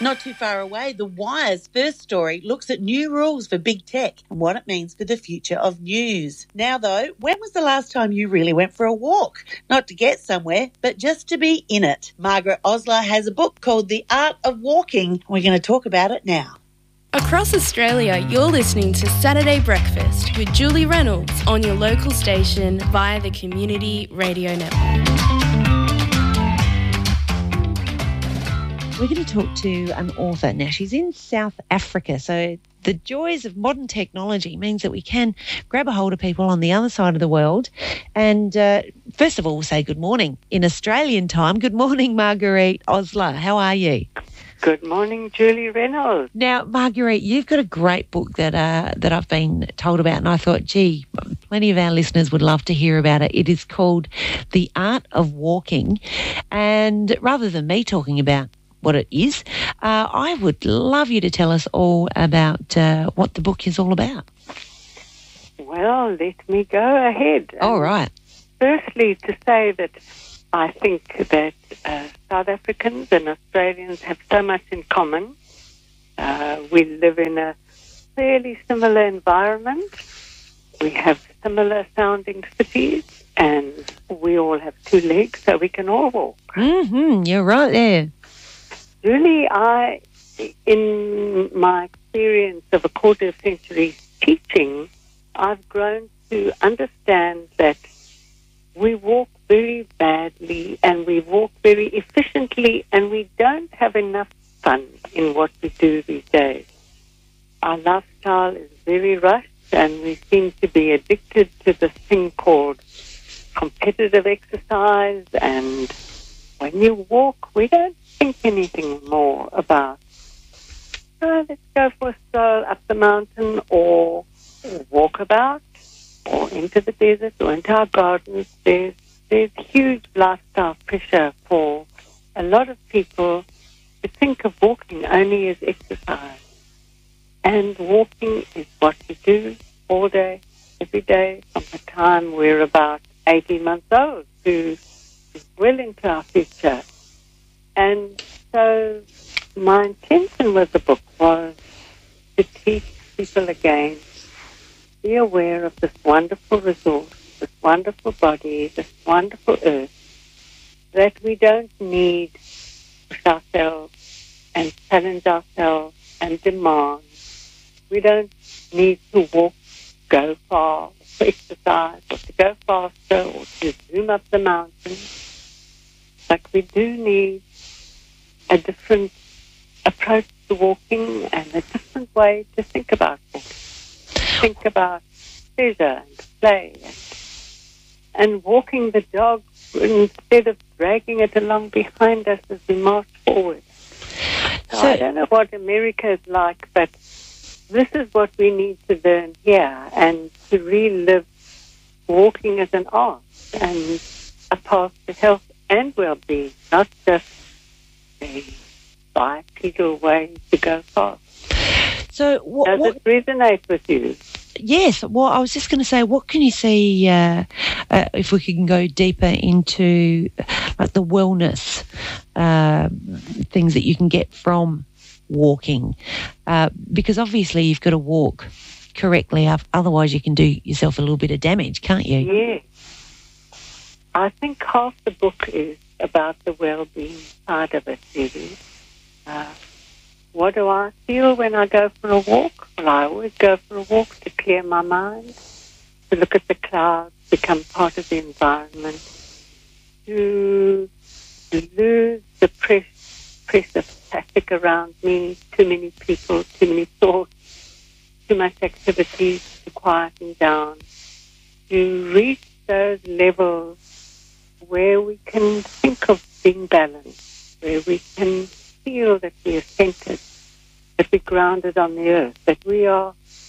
Not too far away, The Wire's first story looks at new rules for big tech and what it means for the future of news. Now, though, when was the last time you really went for a walk? Not to get somewhere, but just to be in it. Margaret Osler has a book called The Art of Walking. We're going to talk about it now. Across Australia, you're listening to Saturday Breakfast with Julie Reynolds on your local station via the Community Radio Network. We're going to talk to an author. Now, she's in South Africa, so the joys of modern technology means that we can grab a hold of people on the other side of the world. And first of all, we'll say good morning in Australian time. Good morning, Marguerite Osler. How are you? Good morning, Julie Reynolds. Now, Marguerite, you've got a great book that I've been told about, and I thought, gee, plenty of our listeners would love to hear about it. It is called The Art of Walking. And rather than me talking about what it is, I would love you to tell us all about what the book is all about. Well, let me go ahead. All right. Firstly, to say that I think that South Africans and Australians have so much in common. We live in a fairly similar environment. We have similar sounding cities, and we all have two legs, so we can all walk. You're right there. Julie, in my experience of a quarter of a century teaching, I've grown to understand that we walk very badly and we walk very efficiently, and we don't have enough fun in what we do these days. Our lifestyle is very rushed, and we seem to be addicted to this thing called competitive exercise, and when you walk, we don't think anything more about, let's go for a stroll up the mountain or walk about or into the desert or into our gardens. There's huge lifestyle pressure for a lot of people to think of walking only as exercise. And walking is what we do all day, every day, from the time we're about 18 months old to well into our future. And so my intention with the book was to teach people again, be aware of this wonderful resource, this wonderful body, this wonderful earth, that we don't need to push ourselves and challenge ourselves and demand. We don't need to walk, go far, to exercise, or to go faster, or to zoom up the mountain. But we do need a different approach to walking and a different way to think about walking. Think about pleasure and play and walking the dog instead of dragging it along behind us as we march forward. So I don't know what America is like, but this is what we need to learn here, and to relive walking as an art and a path to health and well-being, not just a bipedal way to go fast. So Does it resonate with you? Yes. Well, I was just going to say, what can you see if we can go deeper into like the wellness things that you can get from walking? Because obviously you've got to walk correctly, otherwise you can do yourself a little bit of damage, can't you? Yes. I think half the book is about the well-being side of it, really. What do I feel when I go for a walk? Well, I always go for a walk to clear my mind, to look at the clouds, become part of the environment, to lose the press of traffic around me, too many people, too many thoughts, too much activity, to quieten down, to reach those levels where we can think of being balanced, where we can feel that we are centered, that we're grounded on the earth, that we are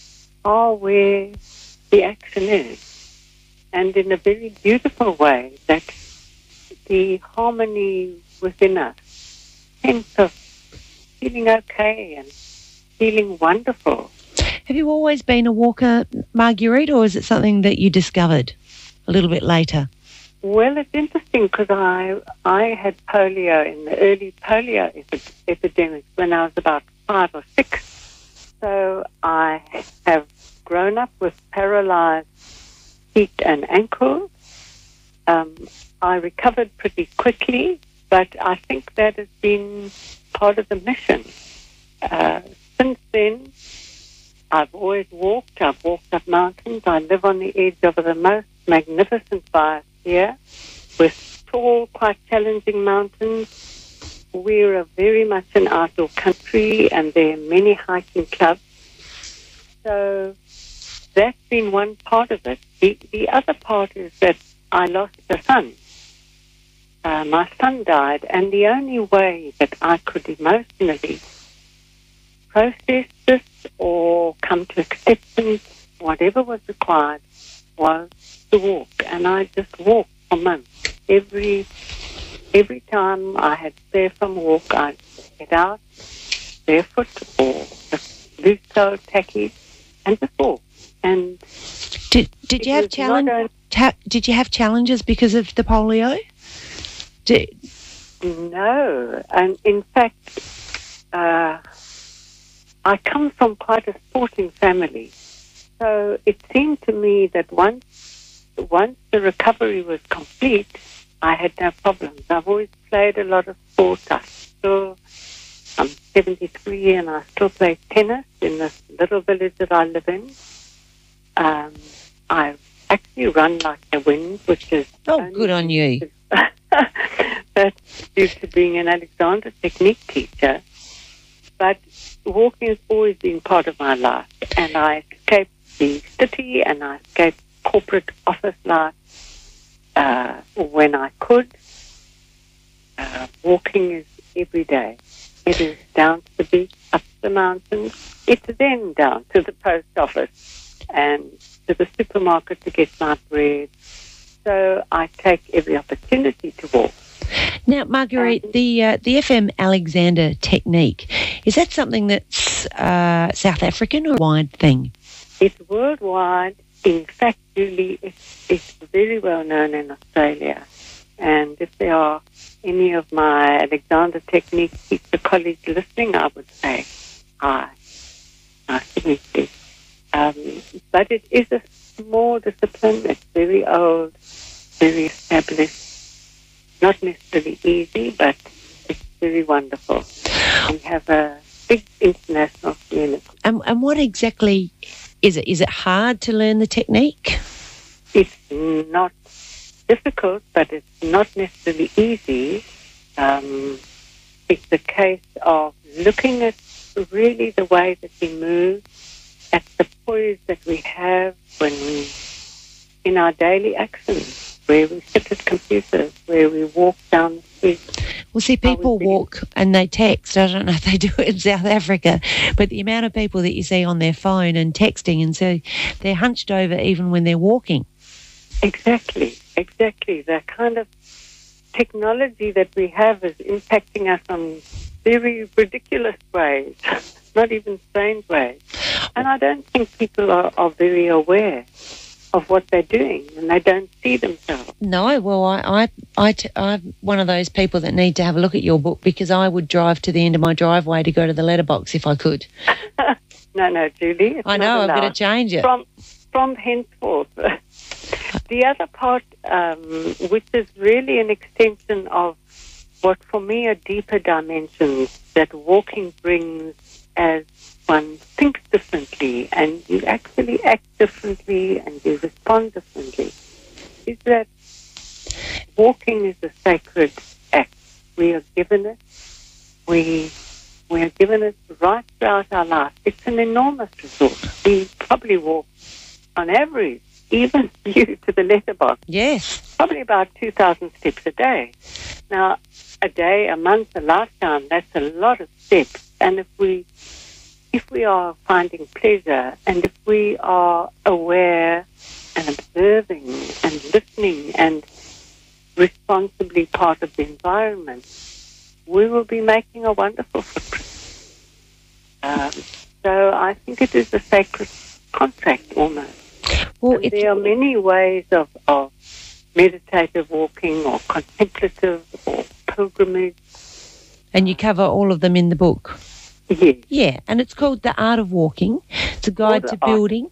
where the action is. And in a very beautiful way, that the harmony within us, sense of feeling okay and feeling wonderful. Have you always been a walker, Marguerite, or is it something that you discovered a little bit later? Well, it's interesting because I had polio in the early polio epidemics when I was about 5 or 6. So I have grown up with paralyzed feet and ankles. I recovered pretty quickly, but I think that has been part of the mission. Since then, I've always walked. I've walked up mountains. I live on the edge of the most magnificent biosphere with tall, quite challenging mountains. We're very much an outdoor country, and there are many hiking clubs. So that's been one part of it. The other part is that I lost a son. My son died, and the only way that I could emotionally process this or come to acceptance, whatever was required, was to walk. And I just walked for months. Every time I had spare from walk, I'd get out barefoot or just loose toe, tacky, and just walk. And did you have did you have challenges because of the polio? No, and in fact, I come from quite a sporting family, so it seemed to me that once the recovery was complete, I had no problems. I've always played a lot of sports. I'm 73 and I still play tennis in this little village that I live in. I actually run like the wind, which is... Oh, good on you. That's due to being an Alexander Technique teacher. But walking has always been part of my life. And I escaped the city and I escaped corporate office life when I could. Walking is every day. It is down to the beach, up the mountains. It's then down to the post office and to the supermarket to get my bread. So I take every opportunity to walk. Now, Marguerite, the FM Alexander Technique, is that something that's South African or a wide thing? It's worldwide. In fact, Julie, it's very well known in Australia. And if there are any of my Alexander Technique teacher colleagues listening, I would say hi. Nice to meet you. But it is a small discipline. It's very old, very established. Not necessarily easy, but it's very wonderful. We have a big international community. And what exactly is it? Is it hard to learn the technique? It's not difficult, but it's not necessarily easy. It's a case of looking at really the way that we move, at the poise that we have when we, in our daily actions, where we sit at computers, where we walk down the street. Well, see, people walk and they text. I don't know if they do it in South Africa, but the amount of people that you see on their phone and texting, and so they're hunched over even when they're walking. Exactly. The kind of technology that we have is impacting us on very ridiculous ways, not even strange ways. And I don't think people are very aware of what they're doing, and they don't see themselves. No, well, I'm one of those people that need to have a look at your book, because I would drive to the end of my driveway to go to the letterbox if I could. No, Julie. I know, I've got to change it. From henceforth. The other part, which is really an extension of what for me are deeper dimensions that walking brings as one thinks differently and you actually act differently and you respond differently, is that walking is a sacred act. We are given it. We are given it right throughout our life. It's an enormous resource. We probably walk, on average, even you to the letterbox. Yes. Probably about 2,000 steps a day. Now, a day, a month, a lifetime, that's a lot of steps. And if we are finding pleasure and if we are aware and observing and listening and responsibly part of the environment, we will be making a wonderful footprint. So I think it is a sacred contract almost. Well, there are many ways of meditative walking or contemplative or pilgrimage. And you cover all of them in the book? Yes. Yeah, and it's called The Art of Walking. It's a guide to building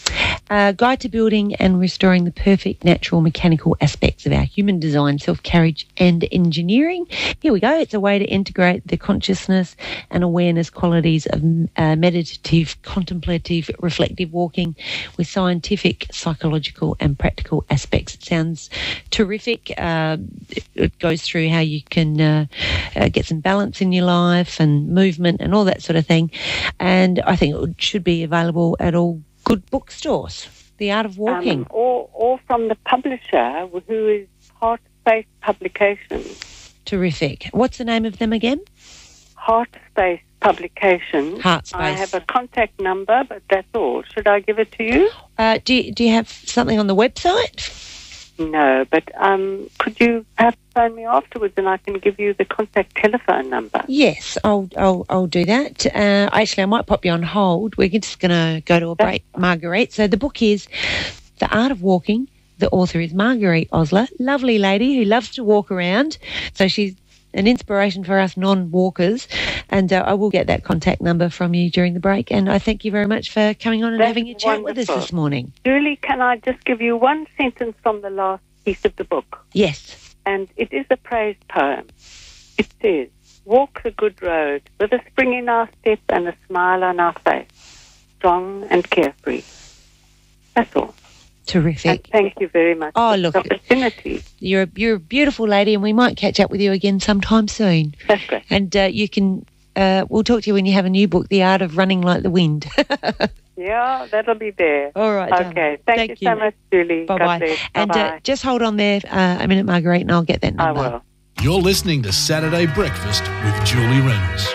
and restoring the perfect natural mechanical aspects of our human design, self-carriage and engineering. Here we go. It's a way to integrate the consciousness and awareness qualities of meditative, contemplative, reflective walking with scientific, psychological and practical aspects. It sounds terrific. It goes through how you can get some balance in your life and movement and all that sort of thing. And I think it should be available at all good bookstores. The Art of Walking. Or from the publisher, who is Heart Space Publications. Terrific. What's the name of them again? Heart Space Publications. Heart Space. I have a contact number, but that's all. Should I give it to you? Do you have something on the website? No, but could you perhaps phone me afterwards and I can give you the contact telephone number? Yes, I'll do that. Actually, I might pop you on hold. We're just going to go to a break, Marguerite. So the book is The Art of Walking. The author is Marguerite Osler, lovely lady who loves to walk around. So she's an inspiration for us non-walkers. And I will get that contact number from you during the break. And I thank you very much for coming on and having a chat with us this morning. Julie, can I just give you one sentence from the last piece of the book? Yes. And it is a praise poem. It says, "Walk the good road with a spring in our step and a smile on our face, strong and carefree." That's all. Terrific. And thank you very much for look, the opportunity. You're a beautiful lady, and we might catch up with you again sometime soon. That's great. And you can, we'll talk to you when you have a new book, The Art of Running Like the Wind. Yeah, that'll be there. All right. Okay. Thank you so much, Julie. Bye-bye. God bless. And Bye-bye. just hold on there a minute, Marguerite, and I'll get that number. I will. You're listening to Saturday Breakfast with Julie Reynolds.